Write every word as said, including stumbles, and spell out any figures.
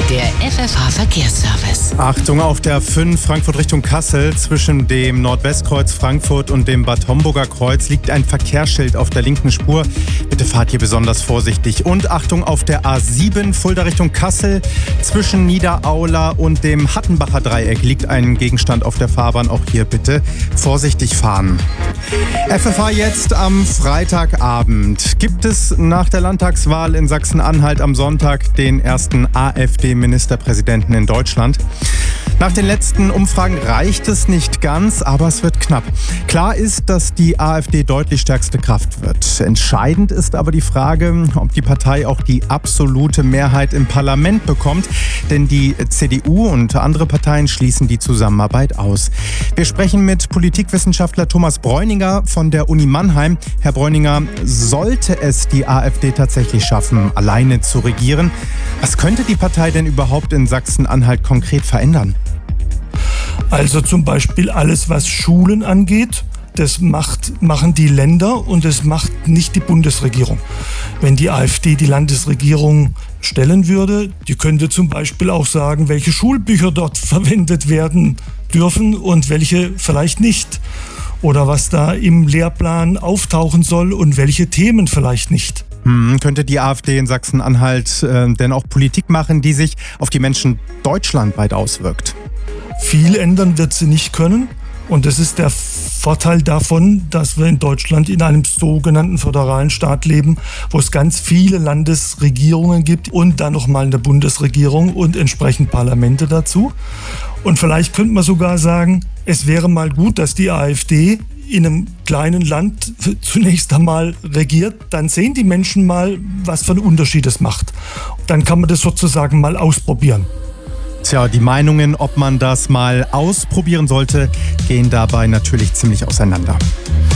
Der F F H-Verkehrsservice. Achtung auf der fünf Frankfurt Richtung Kassel. Zwischen dem Nordwestkreuz Frankfurt und dem Bad Homburger Kreuz liegt ein Verkehrsschild auf der linken Spur. Bitte fahrt hier besonders vorsichtig. Und Achtung auf der A sieben Fulda Richtung Kassel. Zwischen Niederaula und dem Hattenbacher Dreieck liegt ein Gegenstand auf der Fahrbahn. Auch hier bitte vorsichtig fahren. F F H jetzt am Freitagabend. Gibt es nach der Landtagswahl in Sachsen-Anhalt am Sonntag den ersten AfD-Ministerpräsidenten in Deutschland? Nach den letzten Umfragen reicht es nicht ganz, aber es wird knapp. Klar ist, dass die AfD deutlich stärkste Kraft wird. Entscheidend ist aber die Frage, ob die Partei auch die absolute Mehrheit im Parlament bekommt. Denn die C D U und andere Parteien schließen die Zusammenarbeit aus. Wir sprechen mit Politikwissenschaftler Thomas Bräuninger von der Uni Mannheim. Herr Bräuninger, sollte es die AfD tatsächlich schaffen, alleine zu regieren, was könnte die Partei denn überhaupt in Sachsen-Anhalt konkret verändern? Also zum Beispiel alles, was Schulen angeht, das macht, machen die Länder und das macht nicht die Bundesregierung. Wenn die AfD die Landesregierung stellen würde, die könnte zum Beispiel auch sagen, welche Schulbücher dort verwendet werden dürfen und welche vielleicht nicht. Oder was da im Lehrplan auftauchen soll und welche Themen vielleicht nicht. Hm, könnte die AfD in Sachsen-Anhalt äh, denn auch Politik machen, die sich auf die Menschen deutschlandweit auswirkt? Viel ändern wird sie nicht können. Und das ist der Vorteil davon, dass wir in Deutschland in einem sogenannten föderalen Staat leben, wo es ganz viele Landesregierungen gibt und dann nochmal eine Bundesregierung und entsprechend Parlamente dazu. Und vielleicht könnte man sogar sagen, es wäre mal gut, dass die AfD in einem kleinen Land zunächst einmal regiert. Dann sehen die Menschen mal, was für einen Unterschied es macht. Dann kann man das sozusagen mal ausprobieren. Tja, die Meinungen, ob man das mal ausprobieren sollte, gehen dabei natürlich ziemlich auseinander.